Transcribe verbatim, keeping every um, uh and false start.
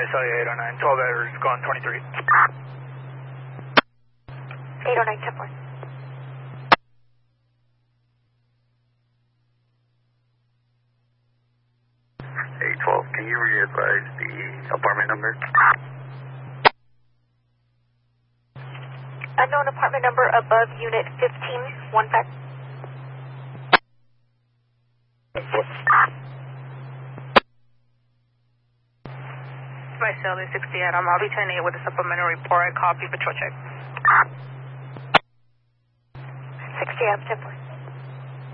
Visalia eight oh nine, twelve hours gone twenty-three. eight oh nine, ten four. eight twelve, can you re-advise the apartment number? Unknown apartment number above unit fifteen one five. Visalia sixty-eight, I'm Audi ten eight with a supplementary report. I copy patrol check. sixty-eight, ten four.